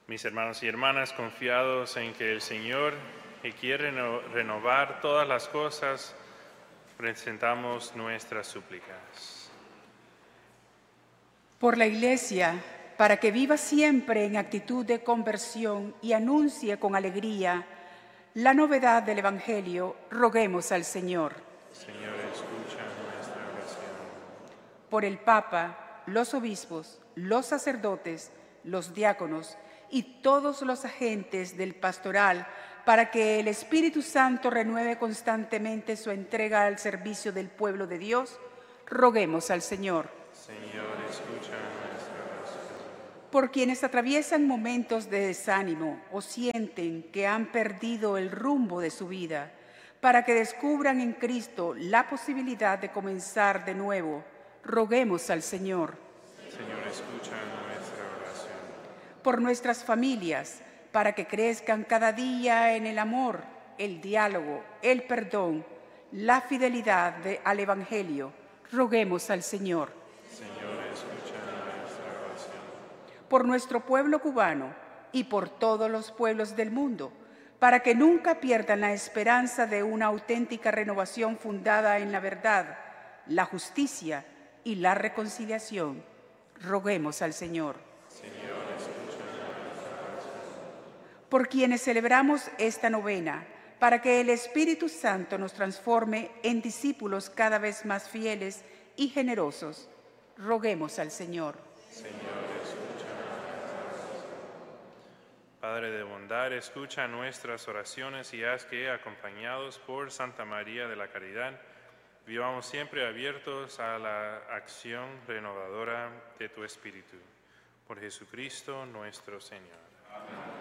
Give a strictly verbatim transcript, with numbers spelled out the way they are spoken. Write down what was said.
Mis hermanos y hermanas, confiados en que el Señor, que quiere renovar todas las cosas, presentamos nuestras súplicas. Por la Iglesia, para que viva siempre en actitud de conversión y anuncie con alegría la novedad del Evangelio, roguemos al Señor. Señor, escucha nuestra oración. Por el Papa, los obispos, los sacerdotes, los diáconos y todos los agentes del pastoral, para que el Espíritu Santo renueve constantemente su entrega al servicio del pueblo de Dios, roguemos al Señor. Señor, escucha nuestra oración. Por quienes atraviesan momentos de desánimo o sienten que han perdido el rumbo de su vida, para que descubran en Cristo la posibilidad de comenzar de nuevo, roguemos al Señor. Señor, escucha nuestra oración. Por nuestras familias, para que crezcan cada día en el amor, el diálogo, el perdón, la fidelidad de- al Evangelio, roguemos al Señor. Señor, escucha nuestra oración. Por nuestro pueblo cubano y por todos los pueblos del mundo, para que nunca pierdan la esperanza de una auténtica renovación fundada en la verdad, la justicia y la reconciliación, roguemos al Señor. Señor, escucha nuestra oración. Por quienes celebramos esta novena, para que el Espíritu Santo nos transforme en discípulos cada vez más fieles y generosos, roguemos al Señor. Señor, escucha nuestra oración. Padre de bondad, escucha nuestras oraciones y haz que, acompañados por Santa María de la Caridad, vivamos siempre abiertos a la acción renovadora de tu Espíritu. Por Jesucristo nuestro Señor. Amén.